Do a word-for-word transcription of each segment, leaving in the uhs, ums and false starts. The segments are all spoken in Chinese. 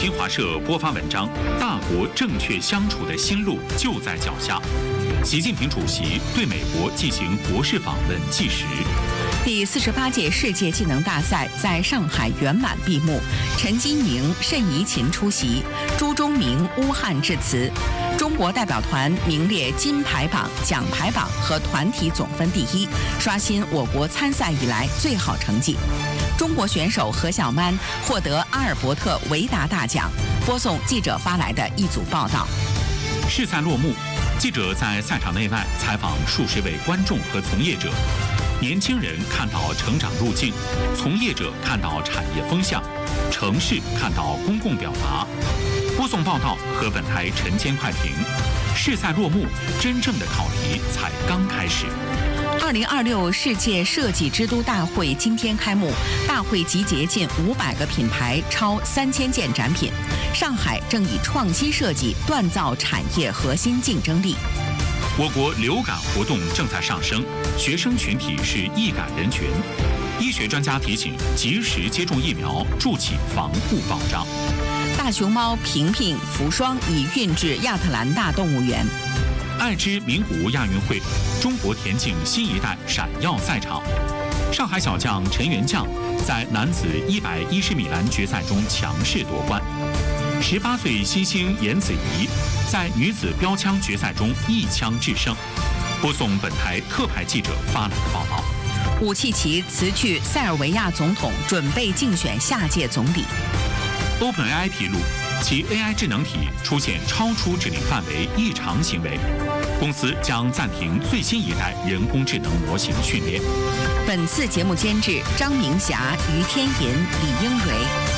新华社播发文章：大国正确相处的新路就在脚下。习近平主席对美国进行国事访问纪实。 第四十八届世界技能大赛在上海圆满闭幕，陈基宁、谌怡琴出席，朱忠明、乌汉致辞。中国代表团名列金牌榜、奖牌榜和团体总分第一，刷新我国参赛以来最好成绩。中国选手何小曼获得阿尔伯特维达大奖。播送记者发来的一组报道。 试赛落幕，记者在赛场内外采访数十位观众和从业者。年轻人看到成长路径，从业者看到产业风向，城市看到公共表达。播送报道和本台晨间快评。试赛落幕，真正的考题才刚开始。 二零二六世界设计之都大会今天开幕，大会集结近五百个品牌，超三千件展品。上海正以创新设计锻造产业核心竞争力。 我国流感活动正在上升，学生群体是易感人群。医学专家提醒，及时接种疫苗，筑起防护保障。 大熊猫平平福双已运至亚特兰大动物园。 爱知名古屋亚运会，中国田径新一代闪耀赛场。上海小将陈元将在男子一百一十米栏决赛中强势夺冠。十八岁新星严子怡在女子标枪决赛中一枪制胜。播送本台特派记者发来的报道。 武契奇辞去塞尔维亚总统，准备竞选下届总理。 OpenAI 披露，其 A I 智能体出现超出指令范围异常行为，公司将暂停最新一代人工智能模型训练。 本次节目监制张明霞、于天银、李英蕊。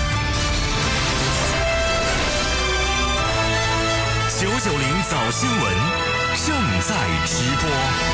九九零早新闻正在直播。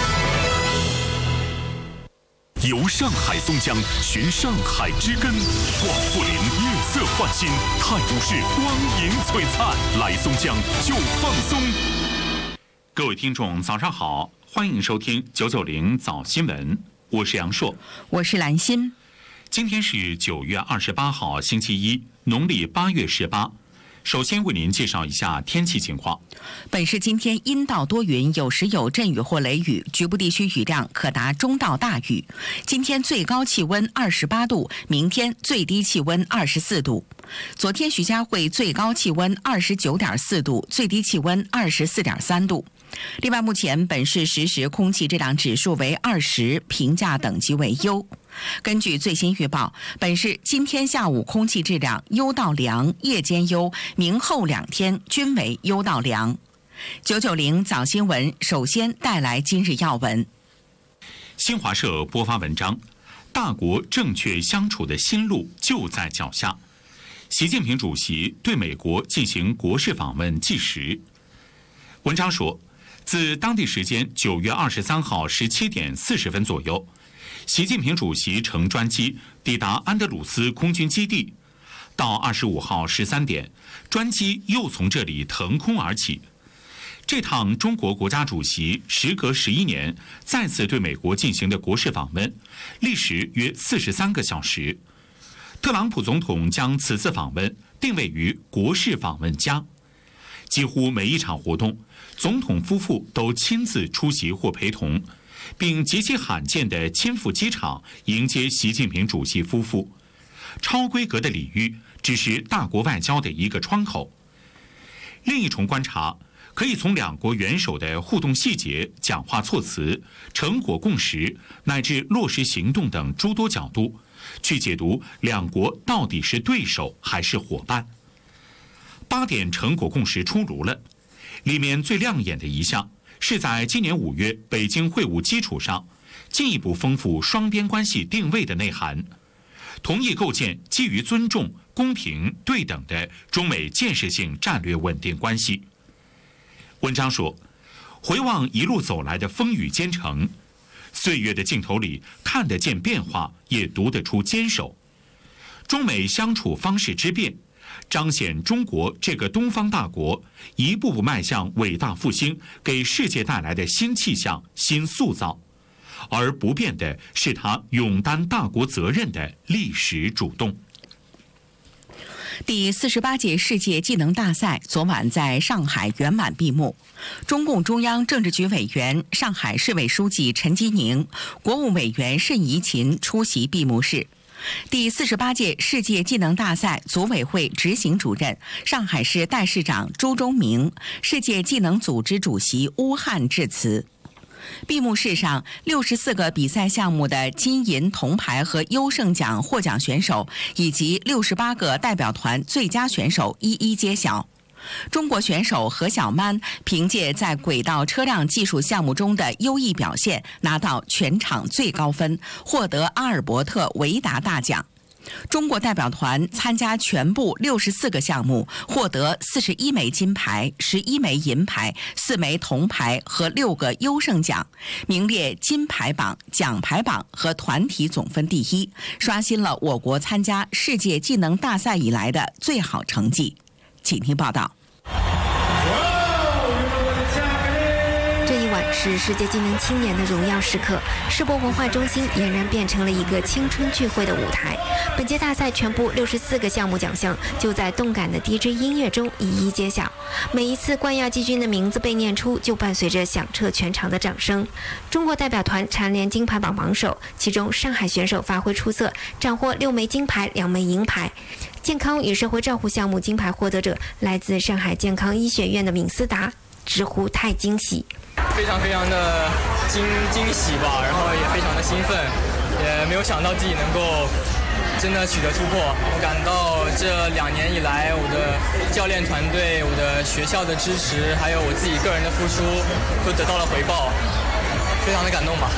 游上海松江，寻上海之根。广富林月色焕新，泰晤士光影璀璨。来松江就放松。 各位听众，早上好，欢迎收听九九零早新闻，我是杨硕， 我是兰心。 今天是九月二十八号，星期一，农历八月十八。首先为您介绍一下天气情况。 本市今天阴到多云，有时有阵雨或雷雨，局部地区雨量可达中到大雨。今天最高气温二十八度，明天最低气温二十四度。昨天徐家汇最高气温二十九点四度，最低气温二十四点三度。另外，目前本市实时空气质量指数为二十，评价等级为优。根据最新预报，本市今天下午空气质量优到良，夜间优，明后两天均为优到良。九九零早新闻首先带来今日要闻。 新华社播发文章：大国正确相处的新路就在脚下。习近平主席对美国进行国事访问纪实。文章说，自当地时间九月二十三号十七点四十分左右，习近平主席乘专机抵达安德鲁斯空军基地，到二十五号十三点，专机又从这里腾空而起。这趟中国国家主席时隔十一年再次对美国进行的国事访问，历时约四十三个小时。特朗普总统将此次访问定位于国事访问加，几乎每一场活动，总统夫妇都亲自出席或陪同，并极其罕见地亲赴机场迎接习近平主席夫妇。超规格的礼遇只是大国外交的一个窗口。另一重观察，可以从两国元首的互动细节、讲话措辞、成果共识乃至落实行动等诸多角度，去解读两国到底是对手还是伙伴。八点成果共识出炉了，里面最亮眼的一项是在今年五月北京会晤基础上，进一步丰富双边关系定位的内涵，同意构建基于尊重、公平、对等的中美建设性战略稳定关系。文章说，回望一路走来的风雨兼程，岁月的镜头里看得见变化，也读得出坚守。中美相处方式之变，彰显中国这个东方大国一步步迈向伟大复兴给世界带来的新气象、新塑造，而不变的是他勇担大国责任的历史主动。 第四十八届世界技能大赛昨晚在上海圆满闭幕。中共中央政治局委员、上海市委书记陈吉宁、国务委员谌贻琴出席闭幕式。第四十八届世界技能大赛组委会执行主任、上海市代市长朱忠明、世界技能组织主席邬汉致辞。闭幕式上，六十四个比赛项目的金银铜牌和优胜奖获奖选手，以及六十八个代表团最佳选手一一揭晓。中国选手何小曼凭借在轨道车辆技术项目中的优异表现，拿到全场最高分，获得阿尔伯特维达大奖。中国代表团参加全部六十四个项目，获得四十一枚金牌、十一枚银牌、四枚铜牌和六个优胜奖，名列金牌榜、奖牌榜和团体总分第一，刷新了我国参加世界技能大赛以来的最好成绩。请听报道。 这一晚是世界技能青年的荣耀时刻，世博文化中心俨然变成了一个青春聚会的舞台。本届大赛全部六十四个项目奖项就在动感的 D J 音乐中一一揭晓。每一次冠亚季军的名字被念出，就伴随着响彻全场的掌声。中国代表团蝉联金牌榜榜首，其中上海选手发挥出色，斩获六枚金牌、两枚银牌。健康与社会照护项目金牌获得者来自上海健康医学院的闵思达，直呼太惊喜。 非常非常的惊惊喜吧，然后也非常的兴奋，也没有想到自己能够真的取得突破。我感到这两年以来，我的教练团队、我的学校的支持，还有我自己个人的付出，都得到了回报，非常的感动吧。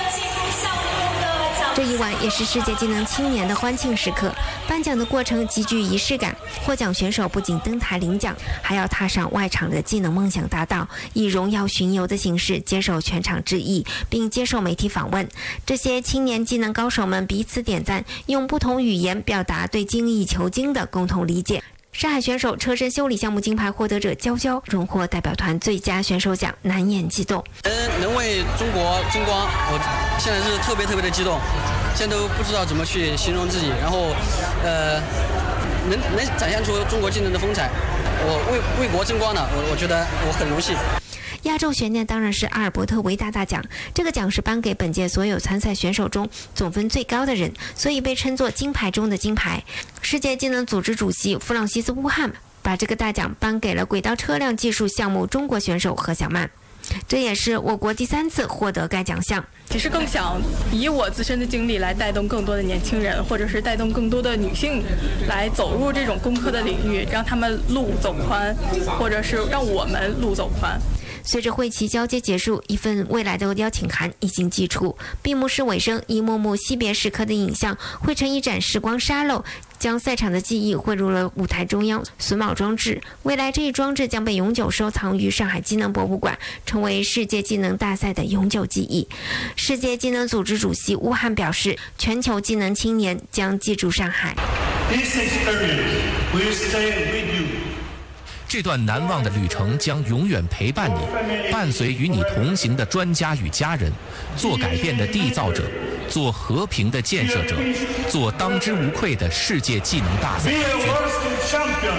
这一晚也是世界技能青年的欢庆时刻，颁奖的过程极具仪式感。获奖选手不仅登台领奖，还要踏上外场的技能梦想大道，以荣耀巡游的形式接受全场致意，并接受媒体访问。这些青年技能高手们彼此点赞，用不同语言表达对精益求精的共同理解。上海选手车身修理项目金牌获得者娇娇荣获代表团最佳选手奖，难掩激动。 嗯，能为中国争光，我现在是特别特别的激动，现在都不知道怎么去形容自己。然后，呃，能能展现出中国技能的风采，我为为国争光了，我我觉得我很荣幸。 压轴悬念当然是阿尔伯特维达大奖，这个奖是颁给本届所有参赛选手中总分最高的人，所以被称作金牌中的金牌。世界技能组织主席弗朗西斯·乌汉把这个大奖颁给了轨道车辆技术项目中国选手何小曼，这也是我国第三次获得该奖项。 其实更想以我自身的经历来带动更多的年轻人，或者是带动更多的女性来走入这种工科的领域，让他们路走宽，或者是让我们路走宽。 随着会期交接结束，一份未来的邀请函已经寄出。闭幕式尾声，一幕幕惜别时刻的影像汇成一盏时光沙漏，将赛场的记忆汇入了舞台中央榫卯装置。未来这一装置将被永久收藏于上海技能博物馆，成为世界技能大赛的永久记忆。世界技能组织主席邬汉表示，全球技能青年将记住上海。 This experience will stay with you. 这段难忘的旅程将永远陪伴你，伴随与你同行的专家与家人，做改变的缔造者，做和平的建设者，做当之无愧的世界技能大赛冠军。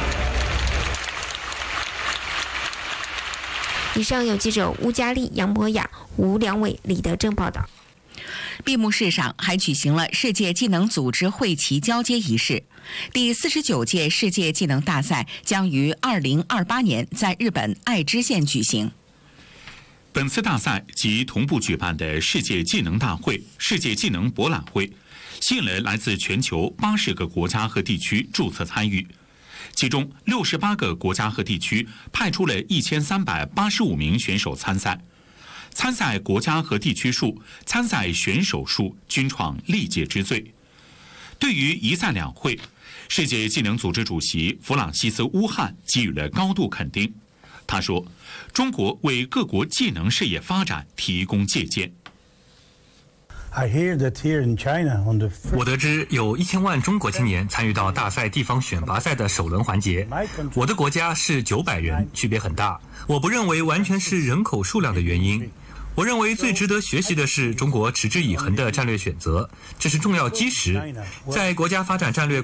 以上有记者邬佳丽、杨博雅、吴良伟、李德正报道。 闭幕式上还举行了世界技能组织会旗交接仪式。第四十九届世界技能大赛将于二零二八年在日本爱知县举行。 本次大赛及同步举办的世界技能大会、世界技能博览会，吸引了来自全球八十个国家和地区注册参与，其中六十八个国家和地区派出了一千三百八十五名选手参赛。参赛国家和地区数、参赛选手数均创历届之最。对于一赛两会，世界技能组织主席弗朗西斯·乌汉给予了高度肯定。他说：“中国为各国技能事业发展提供借鉴。” 我得知有一千万中国青年参与到大赛地方选拔赛的首轮环节。我的国家是九百人，区别很大。我不认为完全是人口数量的原因。我认为最值得学习的是中国持之以恒的战略选择，这是重要基石。在国家发展战略